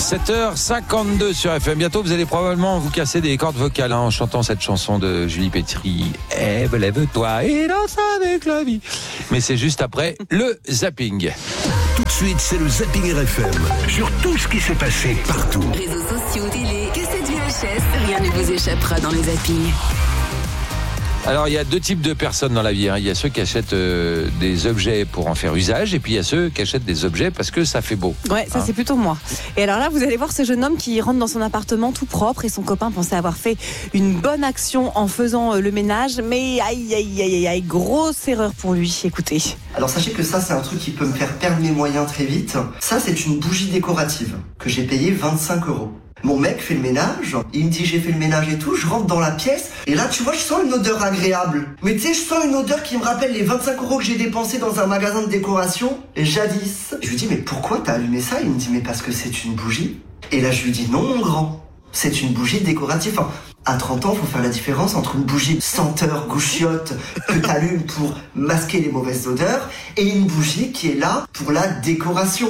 7h52 sur FM. Bientôt, vous allez probablement vous casser des cordes vocales en chantant cette chanson de Julie Pétry. Lève-toi et danse avec la vie. Mais c'est juste après le zapping. Tout de suite, c'est le Zapping RFM. Sur tout ce qui s'est passé partout. Réseaux sociaux, télé, cassettes VHS, rien ne vous échappera dans le zapping. Alors, il y a deux types de personnes dans la vie. Il y a ceux qui achètent des objets pour en faire usage, et puis il y a ceux qui achètent des objets parce que ça fait beau. Ouais, ça c'est plutôt moi. Et alors là, vous allez voir ce jeune homme qui rentre dans son appartement tout propre et son copain pensait avoir fait une bonne action en faisant le ménage, mais aïe, grosse erreur pour lui. Écoutez. Alors sachez que ça, c'est un truc qui peut me faire perdre mes moyens très vite. Ça, c'est une bougie décorative que j'ai payée 25 €. Mon mec fait le ménage, il me dit j'ai fait le ménage et tout, je rentre dans la pièce et là tu vois je sens une odeur agréable. Mais tu sais je sens une odeur qui me rappelle les 25 € que j'ai dépensés dans un magasin de décoration jadis. Je lui dis mais pourquoi t'as allumé ça? Il me dit mais parce que c'est une bougie. Et là je lui dis non mon grand, c'est une bougie décorative. Enfin, à 30 ans, il faut faire la différence entre une bougie senteur gouchiotte que t'allumes pour masquer les mauvaises odeurs et une bougie qui est là pour la décoration.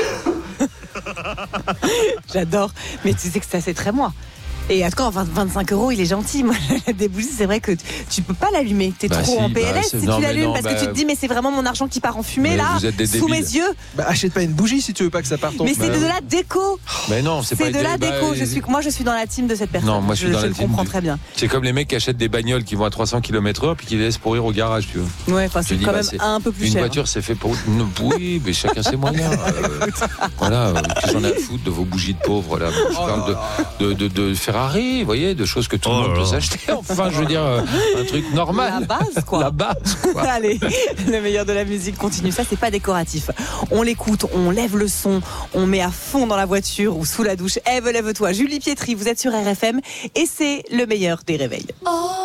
J'adore, mais tu sais que ça c'est très moi. Et en tout cas, 25 €, il est gentil. Moi, des bougies, c'est vrai que tu peux pas l'allumer. T'es trop en PLS si tu l'allumes parce que tu te dis, mais c'est vraiment mon argent qui part en fumée là, sous mes yeux. Achète pas une bougie si tu veux pas que ça parte en fumée. Mais c'est de la déco. Mais non, c'est pas de la déco. Moi, je suis dans la team de cette personne. Non, moi, je suis dans la team. Je comprends très bien. C'est comme les mecs qui achètent des bagnoles qui vont à 300 km/h puis qui les laissent pourrir au garage, tu vois. Ouais, c'est quand même un peu plus cher. Une voiture, c'est fait pour. Oui, mais chacun ses moyens. Voilà, qu'est-ce qu'on a à foutre de vos bougies de pauvres là. Je parle de Ferrari, vous voyez, de choses que tout le monde peut s'acheter. Enfin, je veux dire, un truc normal. La base, quoi. La base, quoi. Allez, le meilleur de la musique continue. Ça, c'est pas décoratif. On l'écoute, on lève le son, on met à fond dans la voiture ou sous la douche. Lève-toi. Julie Pétry, vous êtes sur RFM et c'est le meilleur des réveils. Oh.